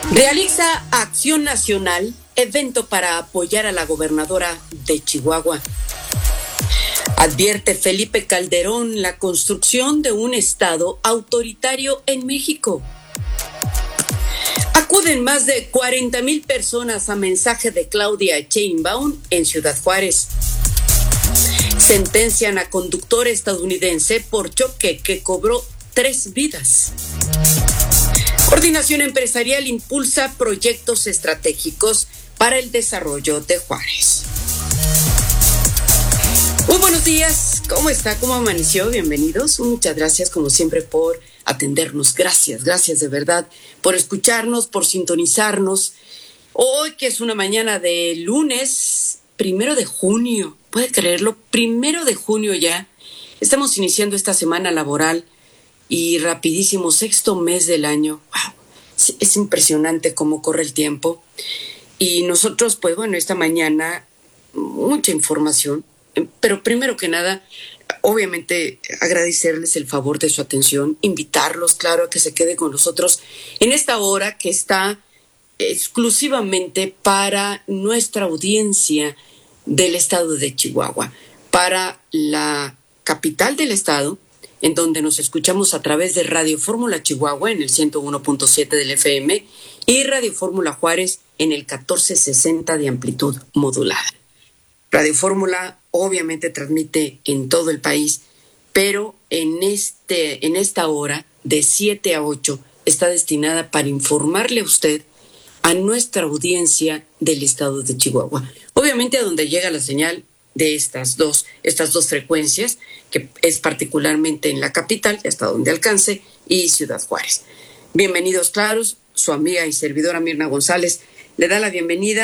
Realiza Acción Nacional, evento para apoyar a la gobernadora de Chihuahua. Advierte Felipe Calderón la construcción de un estado autoritario en México. Acuden más de 40,000 personas a mensaje de Claudia Sheinbaum en Ciudad Juárez. Sentencian a conductor estadounidense por choque que cobró 3 vidas. Coordinación Empresarial impulsa proyectos estratégicos para el desarrollo de Juárez. Muy buenos días, ¿cómo está? ¿Cómo amaneció? Bienvenidos. Muchas gracias, como siempre, por atendernos. Gracias de verdad, por escucharnos, por sintonizarnos. Hoy, que es una mañana de lunes, 1 de junio, ¿puede creerlo? 1 de junio ya. Estamos iniciando esta semana laboral y rapidísimo, 6º mes del año. ¡Wow! Es impresionante cómo corre el tiempo. Y nosotros, pues bueno, esta mañana, mucha información. Pero primero que nada, obviamente agradecerles el favor de su atención, invitarlos, claro, a que se quede con nosotros en esta hora que está exclusivamente para nuestra audiencia del estado de Chihuahua, para la capital del estado, en donde nos escuchamos a través de Radio Fórmula Chihuahua en el 101.7 del FM y Radio Fórmula Juárez en el 1460 de amplitud modulada. Radio Fórmula obviamente transmite en todo el país, pero en esta hora de 7 a 8 está destinada para informarle a usted, a nuestra audiencia del estado de Chihuahua. Obviamente a donde llega la señal de estas dos frecuencias, que es particularmente en la capital, hasta donde alcance, y Ciudad Juárez. Bienvenidos, claros, su amiga y servidora Mirna González le da la bienvenida.